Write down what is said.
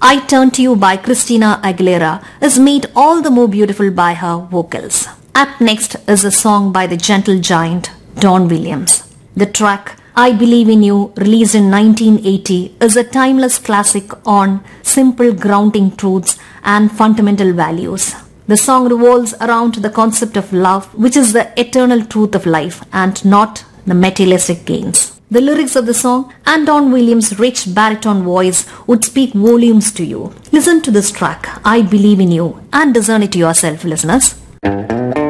I Turn to You by Christina Aguilera is made all the more beautiful by her vocals. Up next is a song by the gentle giant Don Williams. The track I Believe in You, released in 1980, is a timeless classic on simple grounding truths and fundamental values. The song revolves around the concept of love, which is the eternal truth of life and not the materialistic gains. The lyrics of the song and Don Williams' rich baritone voice would speak volumes to you. Listen to this track, I Believe in You, and discern it yourself, listeners.